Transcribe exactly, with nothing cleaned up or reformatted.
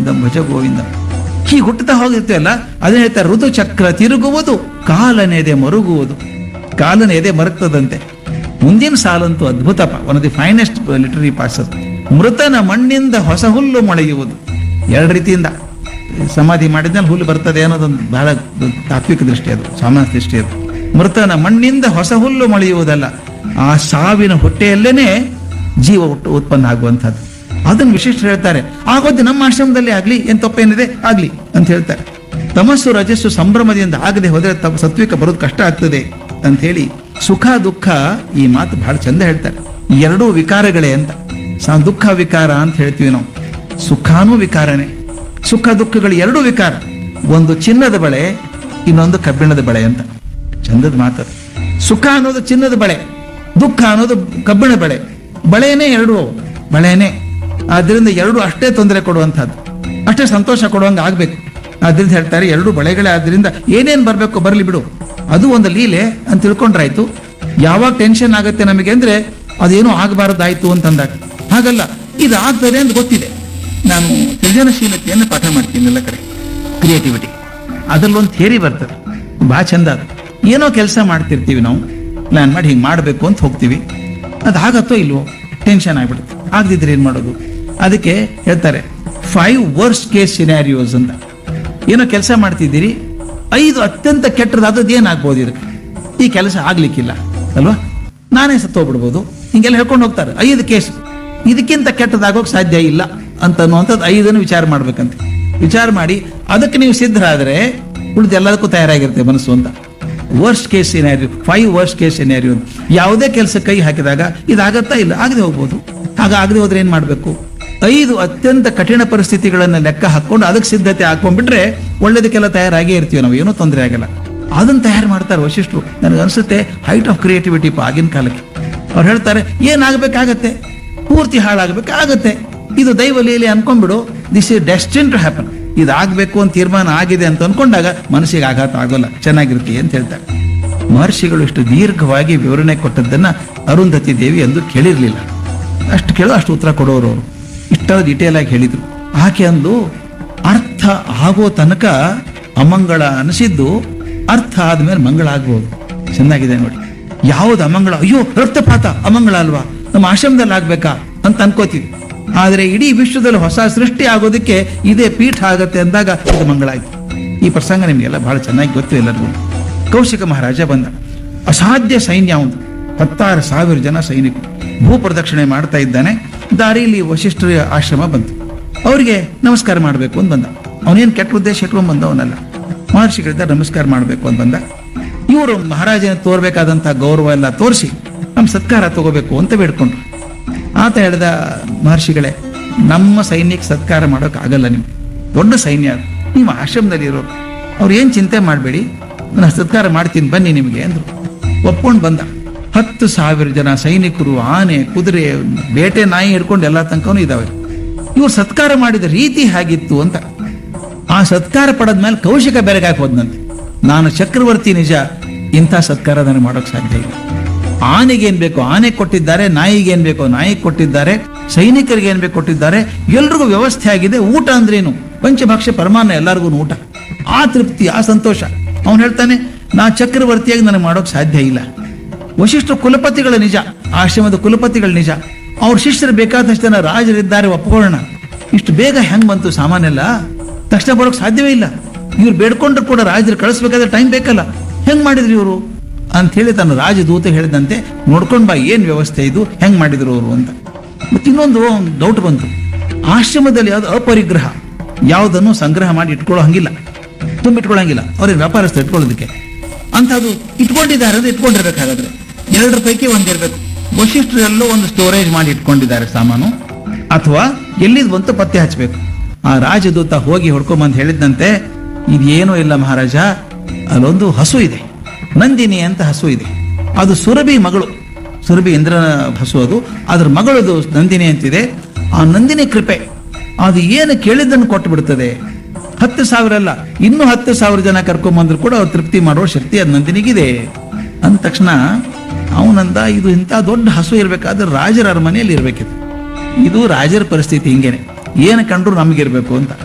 ಗೋವಿಂದಂ ಭಜ ಗೋವಿಂದಂ. ಹೀಗೆ ಹುಟ್ಟುತ್ತಾ ಹೋಗಿರ್ತೀವಲ್ಲ, ಅದನ್ನ ಹೇಳ್ತಾರೆ ಋತುಚಕ್ರ ತಿರುಗುವುದು ಕಾಲನೆದೆ ಮರುಗುವುದು. ಕಾಲನ ಎದೆ ಮರುಗ್ತದಂತೆ. ಮುಂದಿನ ಸಾಲಂತೂ ಅದ್ಭುತಪ, one of the finest literary pass. ಮೃತನ ಮಣ್ಣಿಂದ ಹೊಸ ಹುಲ್ಲು ಮೊಳೆಯುವುದು. ಎರಡು ರೀತಿಯಿಂದ ಸಮಾಧಿ ಮಾಡಿದ್ಮೇಲೆ ಹುಲ್ಲು ಬರ್ತದೆ ಅನ್ನೋದೊಂದು ಬಹಳ ತಾತ್ವಿಕ ದೃಷ್ಟಿ, ಅದು ಸಾಮಾನ್ಯ ದೃಷ್ಟಿ. ಅದು ಮೃತನ ಮಣ್ಣಿಂದ ಹೊಸ ಹುಲ್ಲು ಮೊಳೆಯುವುದಲ್ಲ, ಆ ಸಾವಿನ ಹೊಟ್ಟೆಯಲ್ಲೇನೆ ಜೀವ ಹುಟ್ಟು ಉತ್ಪನ್ನ ಆಗುವಂಥದ್ದು. ಅದನ್ನು ವಿಶಿಷ್ಟ ಹೇಳ್ತಾರೆ. ಆಗೋದು ನಮ್ಮ ಆಶ್ರಮದಲ್ಲಿ ಆಗ್ಲಿ, ಏನ್ ತಪ್ಪೇನಿದೆ ಆಗ್ಲಿ ಅಂತ ಹೇಳ್ತಾರೆ. ತಮಸ್ಸು ರಜಸ್ಸು ಸಂಭ್ರಮದಿಂದ ಆಗದೆ ಹೋದ್ರೆ ತಮ್ಮ ಸತ್ವಿಕ ಬರೋದು ಕಷ್ಟ ಆಗ್ತದೆ ಅಂತ ಹೇಳಿ ಸುಖ ದುಃಖ ಈ ಮಾತು ಬಹಳ ಚಂದ ಹೇಳ್ತಾರೆ. ಎರಡೂ ವಿಕಾರಗಳೇ ಅಂತ. ಸ ದುಃಖ ವಿಕಾರ ಅಂತ ಹೇಳ್ತೀವಿ ನಾವು, ಸುಖಾನೂ ವಿಕಾರನೇ. ಸುಖ ದುಃಖಗಳು ಎರಡೂ ವಿಕಾರ. ಒಂದು ಚಿನ್ನದ ಬಳೆ, ಇನ್ನೊಂದು ಕಬ್ಬಿಣದ ಬಳೆ ಅಂತ. ಚಂದದ ಮಾತದು. ಸುಖ ಅನ್ನೋದು ಚಿನ್ನದ ಬಳೆ, ದುಃಖ ಅನ್ನೋದು ಕಬ್ಬಿಣ ಬಳೆ. ಬಳೆನೇ ಎರಡು, ಬಳೆನೇ. ಆದ್ರಿಂದ ಎರಡು ಅಷ್ಟೇ ತೊಂದರೆ ಕೊಡುವಂಥದ್ದು, ಅಷ್ಟೇ ಸಂತೋಷ ಕೊಡುವಂಗೆ ಆಗ್ಬೇಕು. ಆದ್ರಿಂದ ಹೇಳ್ತಾರೆ ಎರಡು ಬಳೆಗಳೇ. ಆದ್ರಿಂದ ಏನೇನ್ ಬರ್ಬೇಕು ಬರಲಿ ಬಿಡು, ಅದು ಒಂದು ಲೀಲೆ ಅಂತ ತಿಳ್ಕೊಂಡ್ರಾಯ್ತು. ಯಾವಾಗ ಟೆನ್ಷನ್ ಆಗುತ್ತೆ ನಮಗೆ ಅಂದ್ರೆ ಅದೇನೋ ಆಗಬಾರದಾಯ್ತು ಅಂತಂದಾಗ, ಹಾಗಲ್ಲ, ಇದು ಆಗ್ತದೆ ಅಂತ ಗೊತ್ತಿದೆ. ನಾನು ಸೃಜನಶೀಲತೆಯನ್ನು ಪಾಠ ಮಾಡ್ತೀನಿ ಎಲ್ಲ ಕಡೆ, ಕ್ರಿಯೇಟಿವಿಟಿ. ಅದ್ರಲ್ಲೊಂದು ಥಿಯರಿ ಬರ್ತದೆ, ಬಹಳ ಚಂದ. ಅದು ಏನೋ ಕೆಲಸ ಮಾಡ್ತಿರ್ತೀವಿ ನಾವು, ಪ್ಲಾನ್ ಮಾಡಿ ಹಿಂಗೆ ಮಾಡಬೇಕು ಅಂತ ಹೋಗ್ತೀವಿ. ಅದು ಆಗತ್ತೋ ಇಲ್ವೋ, ಟೆನ್ಷನ್ ಆಗ್ಬಿಡುತ್ತೆ. ಆಗದಿದ್ರೆ ಏನ್ ಮಾಡೋದು? ಅದಕ್ಕೆ ಹೇಳ್ತಾರೆ ಫೈವ್ ವರ್ಸ್ಟ್ ಕೇಸ್ ಸಿನಾರಿಯೋಸ್ ಅಂತ. ಏನೋ ಕೆಲಸ ಮಾಡ್ತಿದ್ದೀರಿ, ಐದು ಅತ್ಯಂತ ಕೆಟ್ಟದಾದದ್ದು ಏನಾಗ್ಬೋದು ಇದಕ್ಕೆ? ಈ ಕೆಲಸ ಆಗ್ಲಿಕ್ಕಿಲ್ಲ ಅಲ್ವಾ, ನಾನೇ ಸತ್ತೋಗ್ಬಿಡ್ಬೋದು, ಹಿಂಗೆಲ್ಲ ಹೇಳ್ಕೊಂಡು ಹೋಗ್ತಾರೆ. ಐದು ಕೇಸ್, ಇದಕ್ಕಿಂತ ಕೆಟ್ಟದಾಗೋಕ್ ಸಾಧ್ಯ ಇಲ್ಲ ಅಂತ ಅನ್ನುವಂಥದ್ದು ಐದನ್ನು ವಿಚಾರ ಮಾಡ್ಬೇಕಂತ. ವಿಚಾರ ಮಾಡಿ ಅದಕ್ಕೆ ನೀವು ಸಿದ್ಧರಾದ್ರೆ ಉಳಿದ ಎಲ್ಲದಕ್ಕೂ ತಯಾರಾಗಿರುತ್ತೆ ಮನಸ್ಸು ಅಂತ. Worst case scenario, five worst case scenario. ಯಾವುದೇ ಕೆಲಸ ಕೈ ಹಾಕಿದಾಗ ಇದಾಗತ್ತಾ ಇಲ್ಲ, ಆಗದೆ ಹೋಗ್ಬೋದು. ಆಗ ಆಗದೆ ಹೋದ್ರೆ ಏನ್ ಮಾಡ್ಬೇಕು? ಐದು ಅತ್ಯಂತ ಕಠಿಣ ಪರಿಸ್ಥಿತಿಗಳನ್ನ ಲೆಕ್ಕ ಹಾಕೊಂಡು ಅದಕ್ಕೆ ಸಿದ್ಧತೆ ಹಾಕೊಂಡ್ಬಿಟ್ರೆ ಒಳ್ಳೇದಕ್ಕೆಲ್ಲ ತಯಾರಾಗೇ ಇರ್ತೀವಿ ನಾವು, ಏನೂ ತೊಂದರೆ ಆಗಲ್ಲ. ಅದನ್ನ ತಯಾರು ಮಾಡ್ತಾರೆ ವಶಿಷ್ಠರು. ನನಗೆ ಅನ್ಸುತ್ತೆ ಹೈಟ್ ಆಫ್ ಕ್ರಿಯೇಟಿವಿಟಿ ಆಗಿನ ಕಾಲಕ್ಕೆ. ಅವ್ರು ಹೇಳ್ತಾರೆ ಏನಾಗಬೇಕಾಗತ್ತೆ, ಪೂರ್ತಿ ಹಾಳಾಗಬೇಕಾಗತ್ತೆ, ಇದು ದೈವ ಲೀಲೆ ಅನ್ಕೊಂಡ್ಬಿಡು, ದಿಸ್ ಇಸ್ ಡೆಸ್ಟಿನ್ ಟು ಹ್ಯಾಪನ್. ಇದಾಗಬೇಕು ಅಂತ ತೀರ್ಮಾನ ಆಗಿದೆ ಅಂತ ಅನ್ಕೊಂಡಾಗ ಮನಸ್ಸಿಗೆ ಆಘಾತ ಆಗೋಲ್ಲ, ಚೆನ್ನಾಗಿರುತ್ತೆ ಅಂತ ಹೇಳ್ತಾರೆ. ಮಹರ್ಷಿಗಳು ಇಷ್ಟು ದೀರ್ಘವಾಗಿ ವಿವರಣೆ ಕೊಟ್ಟದ್ದನ್ನ ಅರುಂಧತಿ ದೇವಿ ಎಂದು ಕೇಳಿರ್ಲಿಲ್ಲ. ಅಷ್ಟು ಕೇಳೋ ಅಷ್ಟು ಉತ್ತರ ಕೊಡೋರು ಅವರು. ಇಷ್ಟೊಂದು ಡೀಟೇಲ್ ಆಗಿ ಹೇಳಿದ್ರು. ಆಕೆ ಅಂದು ಅರ್ಥ ಆಗೋ ತನಕ ಅಮಂಗಳ ಅನಿಸಿದ್ದು ಅರ್ಥ ಆದ್ಮೇಲೆ ಮಂಗಳ ಆಗ್ಬೋದು. ಚೆನ್ನಾಗಿದೆ ನೋಡಿ. ಯಾವ್ದು ಅಮಂಗಳ, ಅಯ್ಯೋ ರಕ್ತಪಾತ ಅಮಂಗಳ ಅಲ್ವಾ, ನಮ್ಮ ಆಶ್ರಮದಲ್ಲಿ ಆಗ್ಬೇಕಾ ಅಂತ ಅನ್ಕೋತೀವಿ. ಆದ್ರೆ ಇಡೀ ವಿಶ್ವದಲ್ಲಿ ಹೊಸ ಸೃಷ್ಟಿ ಆಗೋದಕ್ಕೆ ಇದೇ ಪೀಠ ಆಗತ್ತೆ ಅಂದಾಗ ಇದು ಮಂಗಳ ಆಯ್ತು. ಈ ಪ್ರಸಂಗ ನಿಮ್ಗೆಲ್ಲ ಬಹಳ ಚೆನ್ನಾಗಿ ಗೊತ್ತು ಎಲ್ಲರಿಗೂ. ಕೌಶಿಕ ಮಹಾರಾಜ ಬಂದ. ಅಸಾಧ್ಯ ಸೈನ್ಯ ಒಂದು, ಹತ್ತಾರು ಸಾವಿರ ಜನ ಸೈನಿಕರು. ಭೂ ಪ್ರದಕ್ಷಿಣೆ ಮಾಡ್ತಾ ಇದ್ದಾನೆ. ದಾರಿಯಲ್ಲಿ ವಶಿಷ್ಠರ ಆಶ್ರಮ ಬಂತು. ಅವರಿಗೆ ನಮಸ್ಕಾರ ಮಾಡಬೇಕು ಅಂತ ಬಂದ. ಅವನೇನು ಕೆಟ್ಟ ಉದ್ದೇಶ ಇಟ್ಕೊಂಡ್ ಬಂದವನಲ್ಲ, ಮಹರ್ಷಿಗಳಿಂದ ನಮಸ್ಕಾರ ಮಾಡಬೇಕು ಅಂತ ಬಂದ. ಇವರು ಮಹಾರಾಜನ ತೋರ್ಬೇಕಾದಂತಹ ಗೌರವ ಎಲ್ಲ ತೋರಿಸಿ ನಮ್ಮ ಸತ್ಕಾರ ತಗೋಬೇಕು ಅಂತ ಬೇಡ್ಕೊಂಡ್ರು. ಆತ ಹೇಳ್ದ, ಮಹರ್ಷಿಗಳೇ, ನಮ್ಮ ಸೈನ್ಯಕ್ಕೆ ಸತ್ಕಾರ ಮಾಡೋಕೆ ಆಗಲ್ಲ, ನಿಮ್ಗೆ ದೊಡ್ಡ ಸೈನ್ಯ, ನೀವು ಆಶ್ರಮದಲ್ಲಿ ಇರೋರು, ಅವ್ರು ಏನ್ ಚಿಂತೆ ಮಾಡಬೇಡಿ, ನಾನು ಸತ್ಕಾರ ಮಾಡ್ತೀನಿ ಬನ್ನಿ ನಿಮಗೆ ಅಂದ್ರು. ಒಪ್ಕೊಂಡು ಬಂದ. ಹತ್ತು ಸಾವಿರ ಜನ ಸೈನಿಕರು, ಆನೆ, ಕುದುರೆ, ಬೇಟೆ, ನಾಯಿ ಹಿಡ್ಕೊಂಡು ಎಲ್ಲ ತನಕನೂ ಇದಾವೆ. ಇವ್ರು ಸತ್ಕಾರ ಮಾಡಿದ ರೀತಿ ಹೇಗಿತ್ತು ಅಂತ. ಆ ಸತ್ಕಾರ ಪಡೆದ್ಮೇಲೆ ಕೌಶಿಕ ಬೆರಗಾಕ್ ಹೋದ್ನಂತೆ. ನಾನು ಚಕ್ರವರ್ತಿ ನಿಜ, ಇಂಥ ಸತ್ಕಾರ ನನಗೆ ಮಾಡೋಕ್ ಸಾಧ್ಯ ಇಲ್ಲ. ಆನೆಗೆ ಏನ್ ಬೇಕೋ ಆನೆ ಕೊಟ್ಟಿದ್ದಾರೆ, ನಾಯಿಗೆ ಏನ್ ಬೇಕೋ ನಾಯಿ ಕೊಟ್ಟಿದ್ದಾರೆ, ಸೈನಿಕರಿಗೆ ಏನ್ ಬೇಕು ಕೊಟ್ಟಿದ್ದಾರೆ, ಎಲ್ರಿಗೂ ವ್ಯವಸ್ಥೆ ಆಗಿದೆ. ಊಟ ಅಂದ್ರೇನು? ಪಂಚಭಾಕ್ಷ ಪರಮಾನ್ನ, ಎಲ್ಲರಿಗೂ ಊಟ. ಆ ತೃಪ್ತಿ, ಆ ಸಂತೋಷ. ಅವನು ಹೇಳ್ತಾನೆ, ನಾ ಚಕ್ರವರ್ತಿಯಾಗಿ ನನಗೆ ಮಾಡೋಕ್ ಸಾಧ್ಯ ಇಲ್ಲ. ವಶಿಷ್ಠ ಕುಲಪತಿಗಳು ನಿಜ, ಆಶ್ರಮದ ಕುಲಪತಿಗಳು ನಿಜ, ಅವ್ರ ಶಿಷ್ಯರು ಬೇಕಾದಷ್ಟು ಜನ ರಾಜರಿದ್ದಾರೆ, ಒಪ್ಕೊಳ್ಳೋಣ. ಇಷ್ಟು ಬೇಗ ಹೆಂಗ್ ಬಂತು ಸಾಮಾನ್ಯ ಎಲ್ಲ? ತಕ್ಷಣ ಬರೋಕ್ ಸಾಧ್ಯವೇ ಇಲ್ಲ. ಇವ್ರು ಬೇಡ್ಕೊಂಡ್ರು ಕೂಡ ರಾಜರು ಕಳಿಸ್ಬೇಕಾದ್ರೆ ಟೈಮ್ ಬೇಕಲ್ಲ, ಹೆಂಗ್ ಮಾಡಿದ್ರು ಇವರು ಅಂತ ಹೇಳಿ ತನ್ನ ರಾಜದೂತ ಹೇಳಿದಂತೆ ನೋಡ್ಕೊಂಡ್ ಬಾ, ಏನ್ ವ್ಯವಸ್ಥೆ ಇದು, ಹೆಂಗ್ ಮಾಡಿದ್ರು ಅವರು ಅಂತ. ಮತ್ತೆ ಇನ್ನೊಂದು ಡೌಟ್ ಬಂತು. ಆಶ್ರಮದಲ್ಲಿ ಯಾವ್ದು ಅಪರಿಗ್ರಹ, ಯಾವುದನ್ನು ಸಂಗ್ರಹ ಮಾಡಿ ಇಟ್ಕೊಳ್ಳೋ ಹಂಗಿಲ್ಲ, ತುಂಬಿಟ್ಕೊಳ್ಳಂಗಿಲ್ಲ. ಅವ್ರಿಗೆ ವ್ಯಾಪಾರಸ್ಥ ಇಟ್ಕೊಳ್ಳೋದಕ್ಕೆ ಅಂತದ್ದು ಇಟ್ಕೊಂಡಿದ್ದಾರೆ ಅಂದ್ರೆ ಇಟ್ಕೊಂಡಿರ್ಬೇಕಾಗಾದ್ರೆ ಎರಡರ ಪೈಕಿ ಒಂದಿರ್ಬೇಕು. ವಶಿಷ್ಠರೆಲ್ಲೋ ಒಂದು ಸ್ಟೋರೇಜ್ ಮಾಡಿ ಇಟ್ಕೊಂಡಿದ್ದಾರೆ ಸಾಮಾನು, ಅಥವಾ ಎಲ್ಲಿದ್ ಬಂತು ಪತ್ತೆ ಹಚ್ಚಬೇಕು. ಆ ರಾಜದೂತ ಹೋಗಿ ಹೊಡ್ಕೊಂಬಂದು ಹೇಳಿದಂತೆ, ಇದೇನೂ ಇಲ್ಲ ಮಹಾರಾಜ, ಅಲ್ಲೊಂದು ಹಸು ಇದೆ, ನಂದಿನಿ ಅಂತ ಹಸು ಇದೆ. ಅದು ಸುರಭಿ ಮಗಳು, ಸುರಭಿ ಇಂದ್ರನ ಹಸು ಅದು, ಅದ್ರ ಮಗಳದು ನಂದಿನಿ ಅಂತಿದೆ. ಆ ನಂದಿನಿ ಕೃಪೆ ಅದು ಏನು ಕೇಳಿದ್ದನ್ನು ಕೊಟ್ಟು ಬಿಡ್ತದೆ. ಹತ್ತು ಸಾವಿರ ಅಲ್ಲ, ಇನ್ನೂ ಹತ್ತು ಸಾವಿರ ಜನ ಕರ್ಕೊಂಬಂದ್ರು ಕೂಡ ಅವ್ರು ತೃಪ್ತಿ ಮಾಡೋ ಶಕ್ತಿ ಅದು ನಂದಿನಿಗಿದೆ ಅಂದ ತಕ್ಷಣ ಅವನಂದ, ಇದು ಇಂಥ ದೊಡ್ಡ ಹಸು ಇರ್ಬೇಕಾದ್ರೆ ರಾಜರ ಅರಮನೆಯಲ್ಲಿ ಇರ್ಬೇಕಿತ್ತು. ಇದು ರಾಜರ ಪರಿಸ್ಥಿತಿ ಹಿಂಗೇನೆ, ಏನು ಕಂಡ್ರು ನಮಗಿರ್ಬೇಕು ಅಂತ.